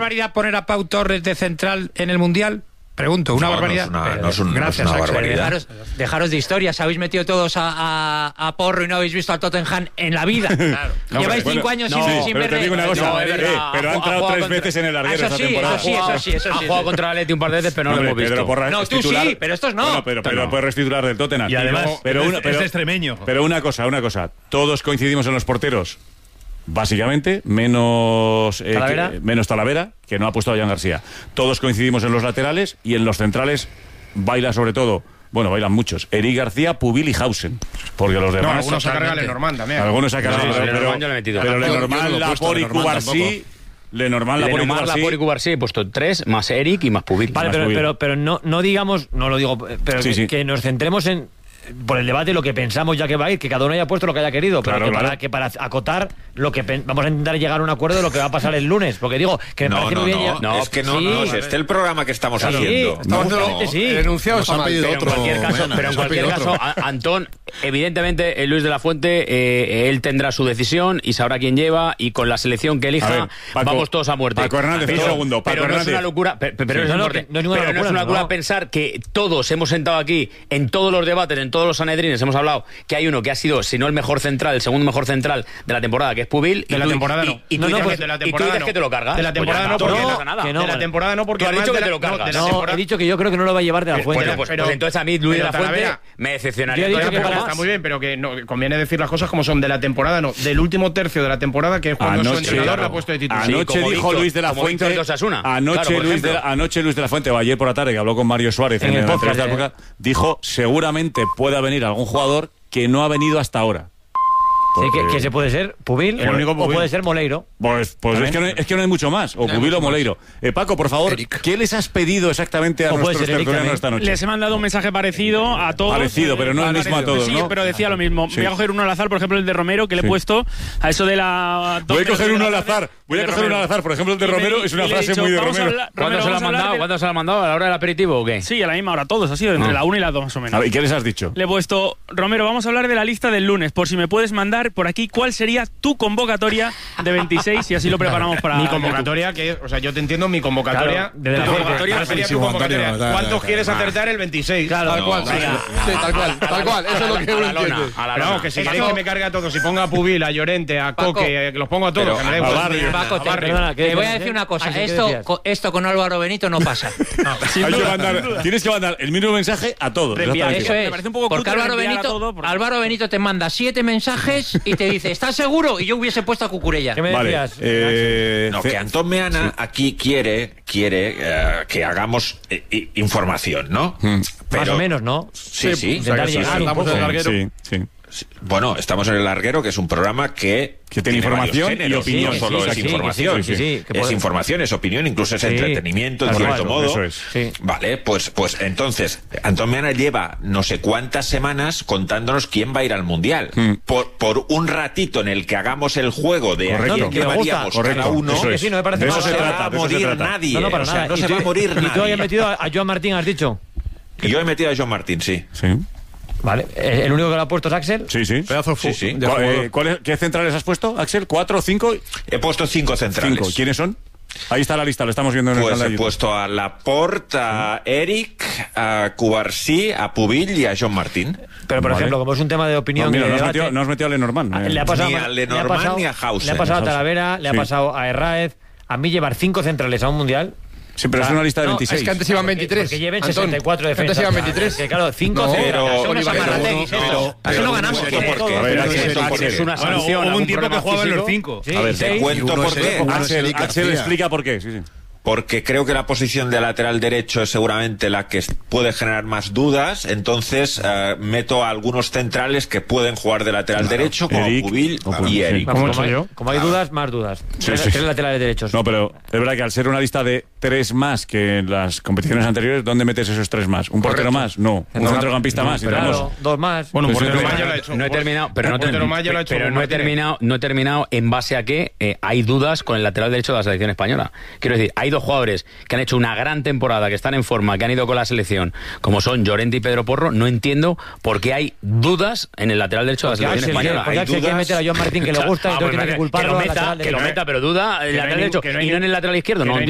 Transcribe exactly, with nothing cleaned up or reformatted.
barbaridad poner a Pau Torres de central en el Mundial? Pregunto, ¿una no, barbaridad? No es una, no es un, Gracias, no es una barbaridad. Dejaros, dejaros de historias. Habéis metido todos a, a, a Porro y no habéis visto al Tottenham en la vida. Claro. No, Lleváis bueno, cinco años no, sin, sin pero ver... te digo una cosa, no, eh, eh, pero ha entrado tres contra... veces en el larguero esta temporada. Eso sí, eso sí, eso sí. Ha jugado contra el Atleti un par de veces, pero no, no lo hemos visto. Pedro Porra no, es tú titular. sí, pero estos no. Bueno, pero Pedro no. Porra es titular del Tottenham. Y además, pero una, es, pero, es extremeño. Pero una cosa, una cosa. Todos coincidimos en los porteros. Básicamente, menos eh, ¿Talavera? Que, menos Talavera, que no ha puesto a Jan García. Todos coincidimos en los laterales y en los centrales baila sobre todo, bueno, bailan muchos, Eric García, Pubil y Hausen. Porque los demás... No, algunos a carga Lenormand también. Algunos a carga, Sí, pero, Lenormand pero, yo lo he metido. pero Yo- Lenormand, yo no lo he puesto, Laporte y Lenormand Cubarsí... Lenormand, Laporte y Lenormand, Cubarsí... Laporte y Cubarsí he puesto tres, más Eric y más Pubil. Vale, Más pero, Pubil. pero, pero no, no digamos, no lo digo, pero Sí, que, sí. que nos centremos en por el debate lo que pensamos ya que va a ir, que cada uno haya puesto lo que haya querido, pero Claro, que, claro. Para, que para acotar lo que pen- vamos a intentar llegar a un acuerdo de lo que va a pasar el lunes, porque digo que me No, parece no, muy bien no, ya- no, es que no, sí. no, es este el programa que estamos Sí, haciendo. estamos No, haciendo- no. sí. El enunciado Nos está han mal. pedido Pero en otro, cualquier caso, Mena, pero en nos han cualquier pedido caso otro. a- Antón, evidentemente, eh, Luis de la Fuente, eh, él tendrá su decisión y sabrá quién lleva, y con la selección que elija, A ver, Paco, vamos todos a muerte. Paco Hernández, pero, un segundo, Paco pero no es Hernández. una locura, pe- pe- pero, Sí, es no, no, importante. que no es ninguna Pero no es locura, una locura no. pensar que todos hemos sentado aquí, en todos los debates, en todos los sanedrines, hemos hablado que hay uno que ha sido, si no el mejor central, el segundo mejor central de la temporada, que es Pubil. De y la tú- temporada y- no. Y tú No, no, dices pues que- de la y tú temporada dices no. que te lo cargas. De la Pues ya temporada está, no, pues porque no no- pasa nada. que no, de la vale. temporada no, porque Tú has además dicho que de te la- lo cargas. no, de la No, temporada- he dicho que yo creo que no lo va a llevar de la Pues, fuente. bueno, pues, pero- pues entonces a mí, Luis de la pero Fuente, Talavera- me decepcionaría. Yo he dicho todavía que un poco para- Está más. muy bien, pero que no, conviene decir las cosas como son. De la temporada no, del último tercio de la temporada, que es cuando su Anoche- entrenador claro. la ha puesto de titular. Sí, Anoche como dijo Víctor- Luis de la como Fuente. Víctor de Osasuna. Anoche, Claro, por Luis de la, ejemplo. anoche Luis de la Fuente, o ayer por la tarde, que habló con Mario Suárez en, En el la podcast, entrevista de eh. época, dijo seguramente pueda venir algún jugador que no ha venido hasta ahora. Sí, que, Porque- que se puede ser Pubil El único o Pubil. puede ser Moleiro. Pues, pues es, que no hay, es que no hay mucho más. O Pubil o Moleiro. Eh, Paco, por favor, Eric. ¿qué les has pedido exactamente a O puede nuestros ser Eric tertulianos también. esta noche? Les he mandado un mensaje parecido a todos. Parecido, pero no el mismo a todos, Sí, ¿no? pero decía lo mismo. Sí. Voy a coger uno al azar, por ejemplo, el de Romero, que le Sí. he puesto a eso de la... Voy a coger de uno la al tarde, azar. Voy a de coger uno Romero. al azar. Por ejemplo, el de Y le- Romero es una y le he frase dicho, muy de vamos a Romero. hablar- ¿Cuándo Romero, se lo vamos han a hablar mandado? de- ¿Cuándo se lo han mandado? ¿A la hora del aperitivo o qué? Sí, a la misma hora, todos, ha sido entre Ah. la una y las dos más o menos. A ver, ¿y qué les has dicho? Le he puesto, Romero, vamos a hablar de la lista del lunes, por si me puedes mandar por aquí cuál sería tu convocatoria de veintiséis y así lo preparamos para... Mi convocatoria, que o sea, yo te entiendo, mi convocatoria. Claro, de la tu Fuente. convocatoria Claro, sería sí, tu convocatoria, convocatoria. da, da, ¿Cuántos da, quieres da. acertar el veintiséis? Claro, Tal cual, sí, sí, tal cual, tal cual. Eso es lo que a uno la lona, entiende. a la Pero vamos, lona. que si Esto- queréis que me cargue a todos, si ponga a Pubil, a Llorente, a Paco, Coque, que los pongo a todos, pero- que me da a igual. Barrio. Paco, te, Barrio. perdona, ¿qué Te voy a decías, decir eh? una cosa, Ah, sí, ¿qué esto, decías? co- esto con Álvaro Benito no pasa. Sin Hay que duda, mandar- sin duda. tienes que mandar el mismo mensaje a todos. Reenviar, exactamente. Eso Me es, parece un poco porque cutre Álvaro reenviar a Benito, todo, porque- Álvaro Benito te manda siete mensajes y te dice, ¿estás seguro? Y yo hubiese puesto a Cucurella. ¿Qué me Vale. decías? eh, No, ce- que Antón Meana aquí quiere, quiere eh, que hagamos eh, i- información, ¿no? Hmm. Más o menos, ¿no? Sí, sí. Intentar sí, llegar sí. un Estamos poco. en el larguero. Sí, sí. Sí. Bueno, estamos en El Larguero, que es un programa que... Que tiene información varios y géneros, opinión. No solo Sí, es sí, sí, información. que sí, sí, sí, que es puede- información, es opinión, incluso es Sí, entretenimiento, en tal cierto cual, modo. eso es. Sí. Vale, pues, pues entonces, Antón Meana lleva no sé cuántas semanas contándonos quién va a ir al Mundial. Hmm. Por, por un ratito en el que hagamos el juego de Correcto. a quién Que me gusta. llevaríamos cada Correcto, uno, eso Que es. sí, no me parece De eso mal. se no se trata, va a de eso se morir trata. nadie. No, no, para o sea, nada. no Y se tú- va a morir Y tú nadie. habías metido a, a Joan Martín, has dicho. Y yo he metido a John Martín, sí. Sí, Vale. Eh, ¿El único que lo ha puesto es Axel? sí, sí. Pedazo de Sí, fu- sí. de ¿Cuál- jugador. eh, cuál es- ¿Qué centrales has puesto, Axel? ¿Cuatro, cinco? He puesto cinco centrales. Cinco. ¿Quiénes son? Ahí está la lista, lo estamos viendo en el Pues canal he de YouTube. puesto a Laporte, a Eric, a Cubarsí, a Pubil y a John Martín. Pero, por Vale. ejemplo, como es un tema de No, opinión mira, y de no has debate, metido, no has metido a Lenormand. ah, eh. le ha pasado, Ni a le ha Lenormand pasado- ni a Hausen. Le ha pasado a Hausen. Talavera, le ha Sí. pasado a Herráez. A mí llevar cinco centrales a un mundial. Sí, pero es una lista de No, veintiséis. Es que antes iban Porque- veintitrés. Porque lleven Antón, sesenta y cuatro que defensas. antes iban veintitrés. Que claro, cinco No, centrales. pero- Son Oliver, unos amarrateguis, pero- estos. pero- Así no pero- ganamos. pero- ¿Por pero- qué? A ver, Pero Axel, eso Axel, porque Es una Bueno, sanción. hubo un algún tiempo que problema jugaban los físico. cinco. Sí, A ver, sí. te Y cuento uno por es qué. el- uno es Axel, Eric Axel García. explica por qué. Sí, sí. Porque creo que la posición de lateral derecho es seguramente la que es- puede generar más dudas. Entonces eh, meto a algunos centrales que pueden jugar de lateral derecho, como Eric, Pubil o Pubil, y sí. Eric. Vamos, ¿Cómo he como, hecho hay, yo? como hay dudas, más dudas. Sí, tres, sí. tres laterales derechos. No, pero es verdad que al ser una lista de tres más que en las competiciones anteriores, ¿dónde metes esos tres más? ¿Un portero más? No. ¿Un centrocampista más? Y Claro, tenemos- dos más. Bueno, un Pues portero sí, más pero- ya lo ha hecho. No he terminado, pero no, Un portero termi- más ya lo ha hecho pero con no he Martínez. terminado, no he terminado en base a que eh, hay dudas con el lateral derecho de la selección española. Quiero decir, hay dos jugadores que han hecho una gran temporada, que están en forma, que han ido con la selección, como son Llorente y Pedro Porro. No entiendo por qué hay dudas en el lateral derecho de la Porque selección Axel, española. porque hay Axel quiere dudas. meter a Joan Martín que le gusta y Ah, entonces pues, tiene que que culparlo lo al meta, lateral que lo derecho. meta, pero duda el Que no hay lateral ni- derecho que no hay y ni- no en el lateral izquierdo. que No no hay